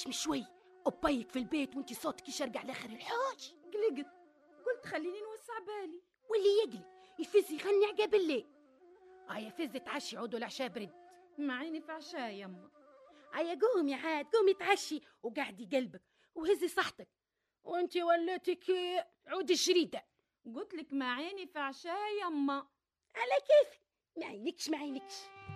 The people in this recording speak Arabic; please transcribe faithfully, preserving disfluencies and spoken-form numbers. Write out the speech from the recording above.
تشمي شوي، أبيك في البيت وانتي صوتك يشرقع لاخر الحوش. قلقت، قلت خليني نوسع بالي. واللي يقلي يفز يغني عقب الليل. آية فز تعشي عودوا العشاء برد. معيني في عشاء يما. آية قومي عاد، قومي تعشي وقعدي قلبك وهزي صحتك. وانتي وليتك عودي الشريدة. قلت لك معيني في عشاء يما. على كيفي، معينكش معينكش.